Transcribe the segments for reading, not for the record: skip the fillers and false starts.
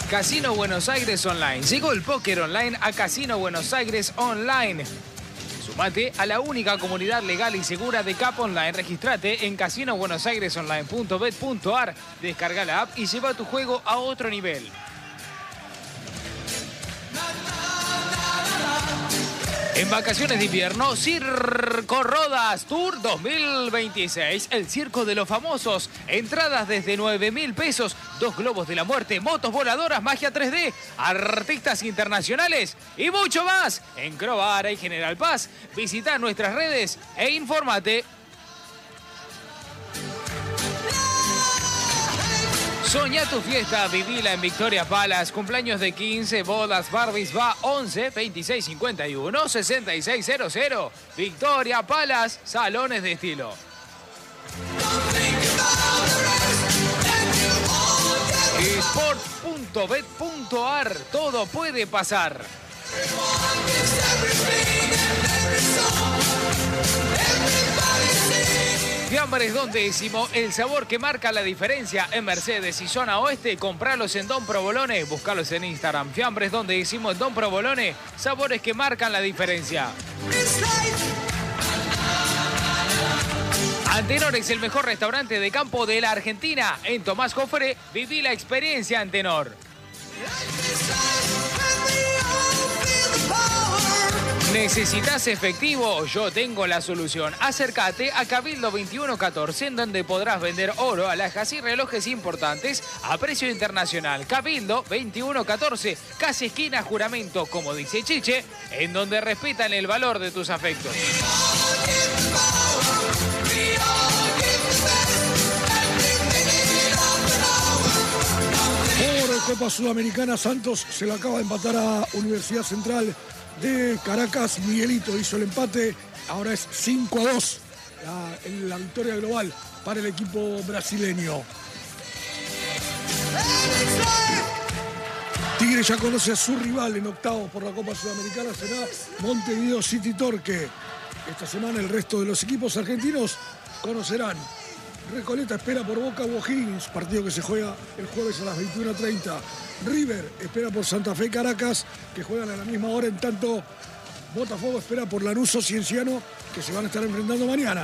Casino Buenos Aires Online. Llegó el póker online a Casino Buenos Aires Online. Sumate a la única comunidad legal y segura de CAP Online. Registrate en casinobuenosairesonline.bet.ar. Descarga la app y lleva tu juego a otro nivel. En vacaciones de invierno, Circo Rodas Tour 2026. El circo de los famosos. Entradas desde 9.000 pesos. 2 globos de la muerte, motos voladoras, magia 3D, artistas internacionales y mucho más. En Croara y General Paz. Visita nuestras redes e infórmate. Soñá tu fiesta, vivila en Victoria Palace. Cumpleaños de 15, bodas, Barbies, va 11 26 51 66 00. Victoria Palace, salones de estilo. Sport.bet.ar, todo puede pasar. Fiambres Don Décimo, el sabor que marca la diferencia en Mercedes y zona oeste. Compralos en Don Provolone, buscalos en Instagram. Fiambres Don Décimo en Don Provolone, sabores que marcan la diferencia. Antenor es el mejor restaurante de campo de la Argentina. En Tomás Jofre, viví la experiencia Antenor. ¿Necesitas efectivo? Yo tengo la solución. Acércate a Cabildo 2114, en donde podrás vender oro, alhajas y relojes importantes a precio internacional. Cabildo 2114, casi esquina Juramento, como dice Chiche, en donde respetan el valor de tus afectos. Por Copa Sudamericana, Santos se lo acaba de empatar a Universidad Central de Caracas. Miguelito hizo el empate, ahora es 5-2 en la victoria global para el equipo brasileño. Tigre ya conoce a su rival en octavos por la Copa Sudamericana, será Montevideo City Torque. Esta semana el resto de los equipos argentinos conocerán. Recoleta espera por Boca O'Higgins, partido que se juega el jueves a las 21:30. River espera por Santa Fe Caracas, que juegan a la misma hora. En tanto, Botafogo espera por Lanús o Cienciano, que se van a estar enfrentando mañana.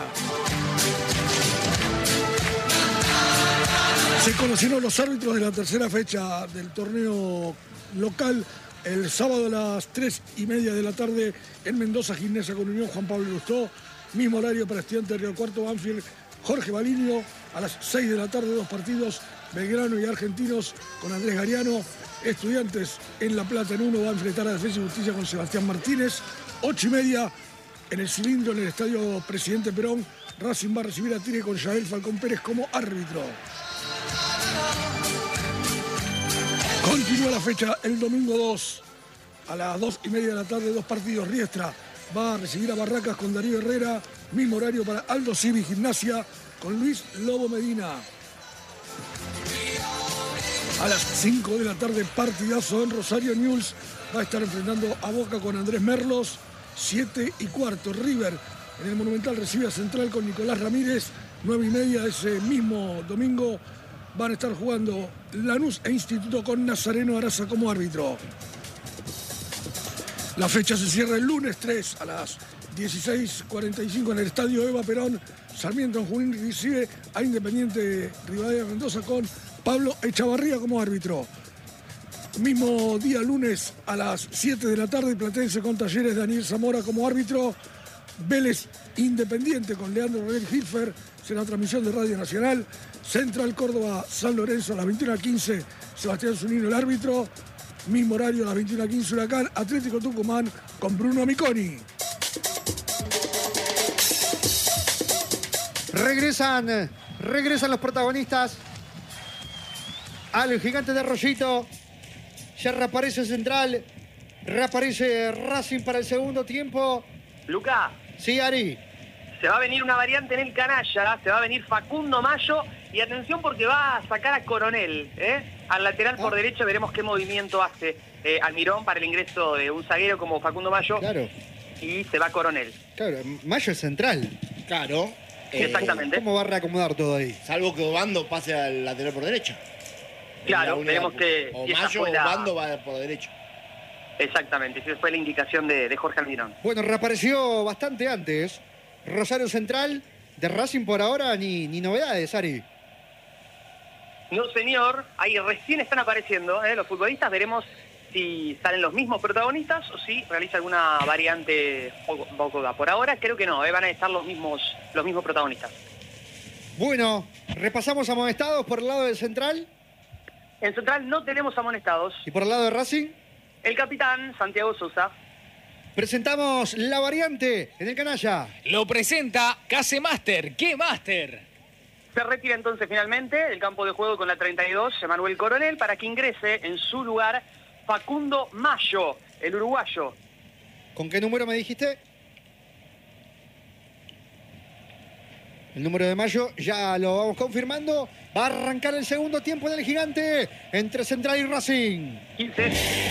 Se conocieron los árbitros de la tercera fecha del torneo local. El sábado a las 3:30 de la tarde en Mendoza, Gimnasia con Unión, Juan Pablo Lustó. Mismo horario para Estudiantes de Río Cuarto, Banfield, Jorge Balinio. A las 6 de la tarde, 2 partidos, Belgrano y Argentinos con Andrés Gariano. Estudiantes en La Plata en 1, va a enfrentar a Defensa y Justicia con Sebastián Martínez. 8:30 en el Cilindro, en el Estadio Presidente Perón. Racing va a recibir a Tigre con Yael Falcón Pérez como árbitro. Continúa la fecha el domingo 2, a las 2:30 de la tarde, 2 partidos. Riestra va a recibir a Barracas con Darío Herrera. Mismo horario para Aldo Civi Gimnasia con Luis Lobo Medina. A las 5 de la tarde, partidazo en Rosario. Newell's va a estar enfrentando a Boca con Andrés Merlos. 7:15. River en el Monumental recibe a Central con Nicolás Ramírez. 9:30 ese mismo domingo van a estar jugando Lanús e Instituto con Nazareno Araza como árbitro. La fecha se cierra el lunes 3 a las 16:45 en el Estadio Eva Perón. Sarmiento en Junín recibe a Independiente Rivadavia Mendoza con Pablo Echavarría como árbitro. Mismo día lunes a las 7 de la tarde, Platense con Talleres, Daniel Zamora como árbitro. Vélez Independiente con Leandro Rodríguez Hilfer, será transmisión de Radio Nacional. Central Córdoba San Lorenzo a las 21:15, Sebastián Zunino el árbitro. Mismo horario a las 21:15, Huracán Atlético Tucumán con Bruno Miconi. Regresan los protagonistas al Gigante de Arroyito. Ya reaparece Central, reaparece Racing para el segundo tiempo. Luca. Sí, Ari. Se va a venir una variante en el canalla, se va a venir Facundo Mayo y atención porque va a sacar a Coronel, al lateral por derecha. Veremos qué movimiento hace Almirón para el ingreso de un zaguero como Facundo Mayo. Claro. Y se va Coronel. Claro, Mayo es central. Claro. Exactamente. ¿Cómo va a reacomodar todo ahí? Salvo que Obando pase al lateral por derecha. Claro, veremos que O si esa Mayo fue o la- Bando va por derecho. Exactamente, esa fue la indicación de Jorge Almirón. Bueno, reapareció bastante antes. Rosario Central, de Racing por ahora, ni novedades, Ari. No, señor, ahí recién están apareciendo los futbolistas. Veremos si salen los mismos protagonistas o si realiza alguna variante poco. Por ahora creo que no, van a estar los mismos protagonistas. Bueno, repasamos amonestados por el lado del Central En Central no tenemos amonestados. y por el lado de Racing. El capitán, Santiago Sosa. Presentamos la variante en el canalla. Lo presenta Casemaster. ¿Qué Master? Se retira entonces finalmente del campo de juego con la 32, Emanuel Coronel, para que ingrese en su lugar Facundo Mayo, el uruguayo. ¿Con qué número me dijiste? El número de Mayo ya lo vamos confirmando. Va a arrancar el segundo tiempo en el Gigante entre Central y Racing. 15.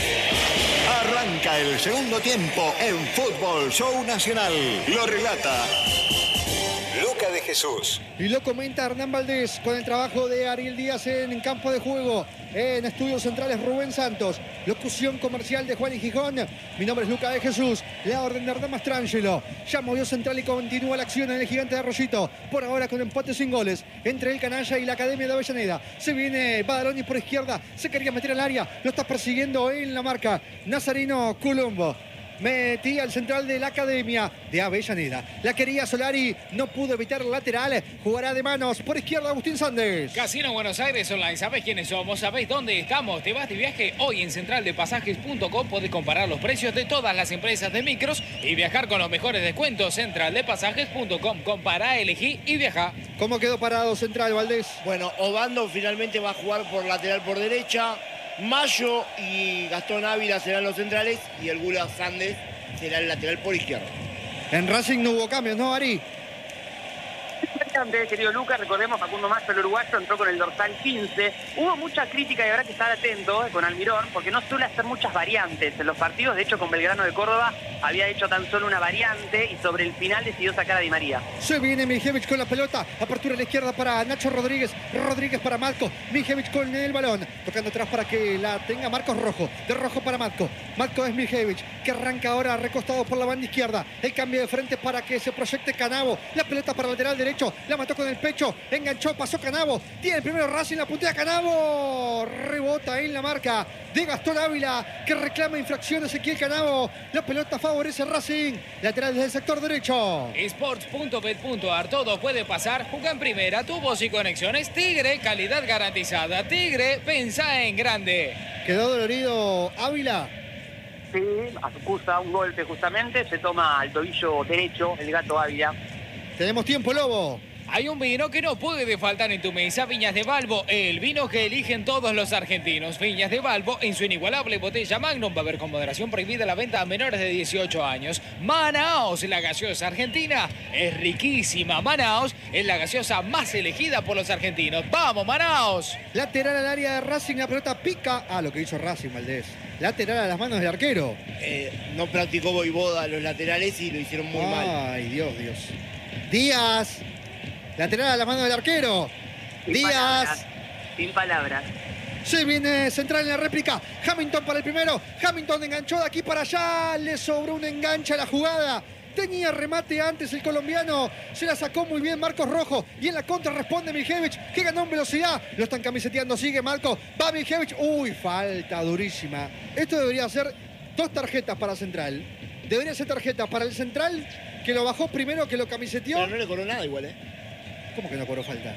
Arranca el segundo tiempo en Fútbol Show Nacional. Lo relata Luca de Jesús. Y lo comenta Hernán Valdés con el trabajo de Ariel Díaz en campo de juego. En Estudios Centrales Rubén Santos. Locución comercial de Juan y Gijón. Mi nombre es Luca de Jesús. La orden de Hernán Mastrangelo. Ya movió Central y continúa la acción en el Gigante de Arroyito. Por ahora con empate sin goles entre el Canalla y la Academia de Avellaneda. Se viene Badaloni por izquierda. Se quería meter al área. Lo está persiguiendo en la marca Nazarino Colombo. Metía al central de la Academia de Avellaneda. La quería Solari, no pudo evitar el lateral. Jugará de manos por izquierda Agustín Sández. Casino Buenos Aires Online. ¿Sabés quiénes somos? ¿Sabés dónde estamos? Te vas de viaje hoy en centraldepasajes.com. Podés comparar los precios de todas las empresas de micros y viajar con los mejores descuentos. Centraldepasajes.com. Compará, elegí y viaja. ¿Cómo quedó parado Central, Valdés? Bueno, Obando finalmente va a jugar por lateral por derecha. Mayo y Gastón Ávila serán los centrales y el Gula Sández será el lateral por izquierda. En Racing no hubo cambios, ¿no, Ari? Antes, querido Lucas, recordemos Facundo Mayo, el uruguayo, entró con el dorsal 15. Hubo mucha crítica y habrá que estar atento con Almirón, porque no suele hacer muchas variantes en los partidos. De hecho, con Belgrano de Córdoba había hecho tan solo una variante y sobre el final decidió sacar a Di María. Se viene Mijevich con la pelota. Apertura a la izquierda para Nacho Rodríguez. Rodríguez para Marco. Mijevich con el balón. Tocando atrás para que la tenga Marcos Rojo. De Rojo para Marco. Marco es Mijevich, que arranca ahora recostado por la banda izquierda. El cambio de frente para que se proyecte Canavo. La pelota para el lateral derecho. La mató con el pecho. Enganchó, pasó Canavo. Tiene el primero Racing, la puntea Canavo. Rebota en la marca de Gastón Ávila, que reclama infracción Ezequiel Canavo. La pelota favorece a Racing. Lateral desde el sector derecho. Sports.bet.ar. Todo puede pasar. Juega en primera. Tu voz y conexiones. Tigre, calidad garantizada. Tigre, pensá en grande. Quedó dolorido Ávila. Sí, acusa un golpe justamente, se toma al tobillo derecho el gato Ávila. Tenemos tiempo, Lobo. Hay un vino que no puede faltar en tu mesa, Viñas de Balbo, el vino que eligen todos los argentinos. Viñas de Balbo, en su inigualable botella Magnum, va a haber con moderación prohibida la venta a menores de 18 años. Manaos, la gaseosa argentina, es riquísima. Manaos es la gaseosa más elegida por los argentinos. ¡Vamos, Manaos! Lateral al área de Racing, la pelota pica. Ah, lo que hizo Racing, Valdés. Lateral a las manos del arquero. No practicó Voivoda los laterales y lo hicieron muy mal. Ay, Dios. Díaz. Lateral a las manos del arquero. Sin Díaz. palabras, sin palabras. Se viene central en la réplica. Hamilton para el primero. Hamilton enganchó de aquí para allá. Le sobró un enganche a la jugada. Tenía remate antes el colombiano. Se la sacó muy bien Marcos Rojo. Y en la contra responde Mijevich, que ganó en velocidad. Lo están camiseteando. Sigue Marco. Va Mijevich. Uy, falta durísima. Esto debería ser 2 tarjetas para Central. Debería ser tarjeta para el Central, que lo bajó primero, que lo camiseteó. Pero no le cobró nada igual, ¿eh? ¿Cómo que no cobró falta?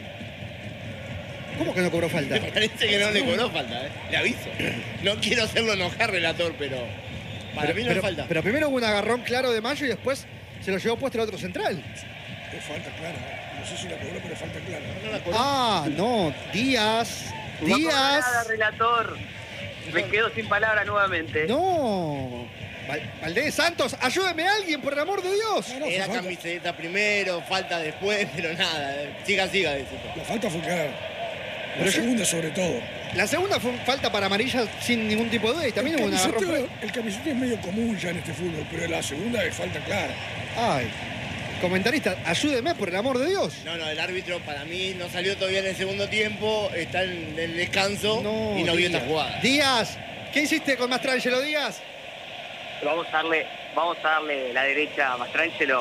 ¿Cómo que no cobró falta? Me parece que no le cobró falta, ¿eh? Le aviso. No quiero hacerlo enojar, relator, pero para mí no es falta. Pero primero hubo un agarrón claro de Mayo y después se lo llevó puesto el otro central. Es falta clara. No sé si la cobró, pero es falta clara. No la cobró. Ah, no. Díaz. No cobró Díaz. nada, relator. Me quedo sin palabras nuevamente. No. Valdés Santos, ayúdeme a alguien, por el amor de Dios. No, Era fue falta. camiseta primero, falta después, pero nada. Siga, dice. La falta fue clara. Pero La yo- segunda sobre todo. La segunda fue falta para amarilla sin ningún tipo de duda y también hubo un agarrón. El camisete es medio común ya en este fútbol, pero la segunda es falta clara. Ay. Comentarista, ayúdeme por el amor de Dios. No, el árbitro para mí no salió todavía en el segundo tiempo, está en el descanso y no vio esta jugada. Díaz, ¿qué hiciste con Mastrangelo, Díaz? Vamos a darle la derecha a Mastrangelo.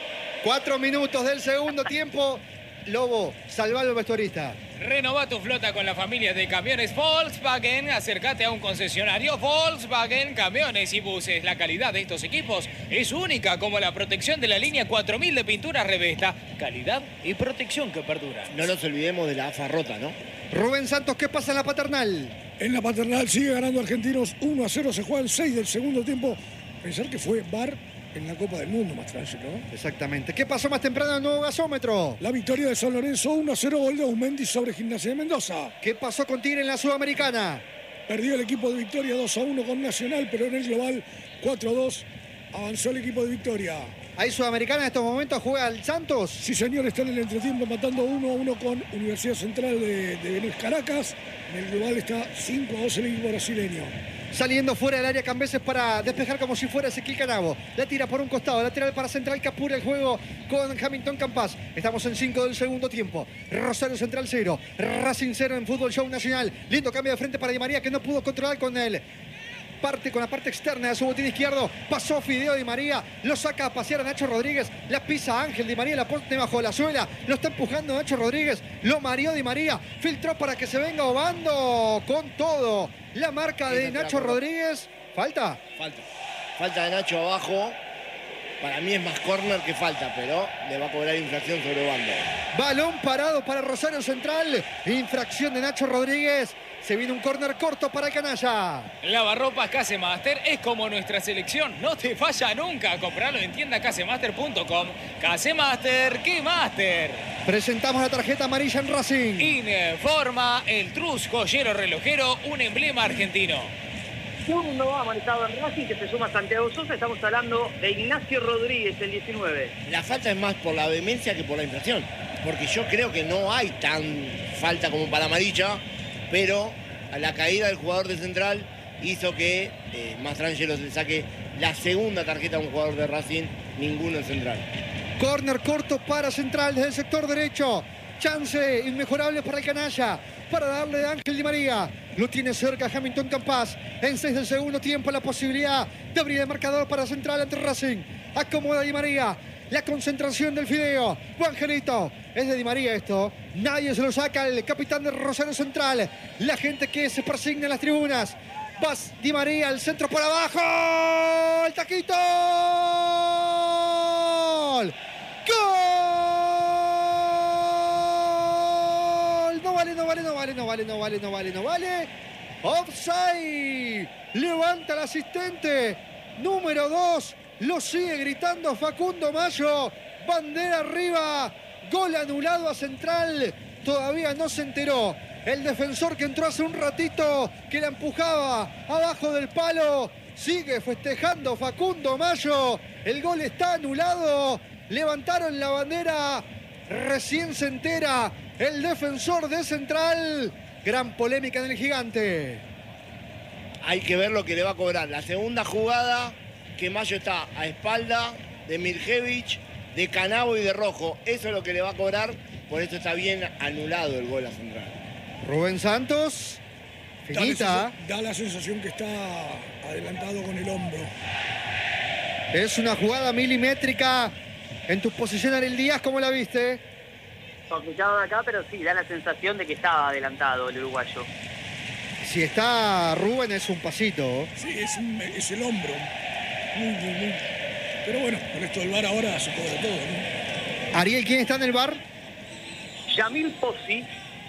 4 minutos del segundo tiempo. Lobo, salvalo al vestuarista. Renova tu flota con la familia de camiones Volkswagen. Acércate a un concesionario Volkswagen, camiones y buses. La calidad de estos equipos es única, como la protección de la línea 4000 de pintura Revesta. Calidad y protección que perdura. No nos olvidemos de la AFA rota, ¿no? Rubén Santos, ¿qué pasa en la Paternal? En la Paternal sigue ganando Argentinos 1-0. Se juegan 6 del segundo tiempo. Pensar que fue VAR en la Copa del Mundo, Mastrangelo, ¿no? Exactamente. ¿Qué pasó más temprano en el nuevo gasómetro? La victoria de San Lorenzo 1-0, gol de Aumendi sobre Gimnasia de Mendoza. ¿Qué pasó con Tigre en la Sudamericana? Perdió el equipo de Victoria 2-1 con Nacional, pero en el global 4-2 avanzó el equipo de Victoria. ¿Hay Sudamericana en estos momentos? ¿Juega el Santos? Sí, señor, está en el entretiempo matando 1-1 con Universidad Central de Venezuela Caracas. En el global está 5-2 el equipo brasileño. Saliendo fuera del área Cambeses para despejar como si fuera Ezequiel Canavo. La tira por un costado, lateral para Central que apura el juego con Hamilton Campas. Estamos en 5 del segundo tiempo. Rosario Central 0, Racing 0 en Fútbol Show Nacional. Lindo cambio de frente para Di María que no pudo controlar con la parte externa de su botín izquierdo. Pasó Fideo Di María, lo saca a pasear a Nacho Rodríguez, la pisa Ángel Di María, la pone bajo la suela, lo está empujando Nacho Rodríguez, lo mareó Di María, filtró para que se venga Obando con todo. La marca de Nacho Rodríguez. ¿Falta? Falta de Nacho abajo. Para mí es más córner que falta, pero le va a cobrar infracción sobre Obando. Balón parado para Rosario Central. Infracción de Nacho Rodríguez. Se viene un córner corto para el canalla. Lavarropas Casemaster es como nuestra selección. No te falla nunca. Compralo en tiendacasemaster.com. Casemaster, ¿qué master? Presentamos la tarjeta amarilla en Racing. Informa el Trus Joyero Relojero, un emblema argentino. Segundo amonestado en Racing que se suma a Santiago Sosa. Estamos hablando de Ignacio Rodríguez, el 19. La falta es más por la vehemencia que por la infracción. Porque yo creo que no hay tan falta como para amarilla, pero a la caída del jugador de Central hizo que Mastrangelo le saque la segunda tarjeta a un jugador de Racing, ninguno en Central. Córner corto para Central desde el sector derecho. Chance inmejorable para el canalla, para darle a Ángel Di María. Lo tiene cerca Hamilton Campas. En 6 del segundo tiempo la posibilidad de abrir el marcador para Central ante Racing. Acomoda Di María. La concentración del Fideo. Angelito. Es de Di María esto. Nadie se lo saca el capitán de Rosario Central. La gente que se persigna en las tribunas. Vas Di María al centro por abajo. El taquito. ¡Gol! No vale. Offside. Levanta el asistente. Número 2. Lo sigue gritando Facundo Mayo. Bandera arriba. Gol anulado a Central. Todavía no se enteró. El defensor que entró hace un ratito, que la empujaba abajo del palo. Sigue festejando Facundo Mayo. El gol está anulado. Levantaron la bandera. Recién se entera el defensor de Central. Gran polémica en el Gigante. Hay que ver lo que le va a cobrar. La segunda jugada, que Mayo está a espalda de Mirjevich, de Canavo y de Rojo. Eso es lo que le va a cobrar. Por eso está bien anulado el gol a Central. Rubén Santos. Finita. Da la sensación que está adelantado con el hombro. Es una jugada milimétrica. En tu posición, Ariel Díaz, ¿cómo la viste? Complicado acá, pero sí, da la sensación de que estaba adelantado el uruguayo. Si está Rubén es un pasito. Sí, es el hombro. Muy. Pero bueno, con esto del VAR ahora se cobra todo, ¿no? Ariel, ¿quién está en el VAR? Yamil Pozzi.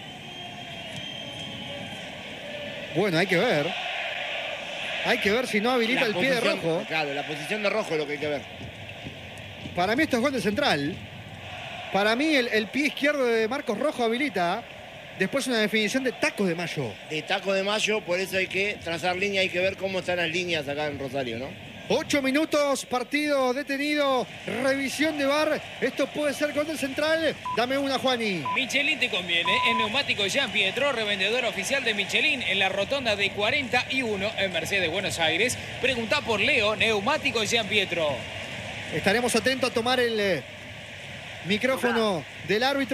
Bueno, hay que ver. Hay que ver si no habilita el pie de Rojo. Claro, la posición de Rojo es lo que hay que ver. Para mí esto es gol de Central. Para mí el pie izquierdo de Marcos Rojo habilita. Después una definición de taco de Mayo. De taco de Mayo, por eso hay que trazar línea, hay que ver cómo están las líneas acá en Rosario, ¿no? 8 minutos, partido detenido, revisión de VAR. Esto puede ser gol del Central. Dame una, Juani. Michelin te conviene. En Neumáticos Jean Pietro, revendedor oficial de Michelin en la rotonda de 41 en Mercedes, Buenos Aires. Preguntá por Leo, Neumáticos Jean Pietro. Estaremos atentos a tomar el Micrófono del árbitro.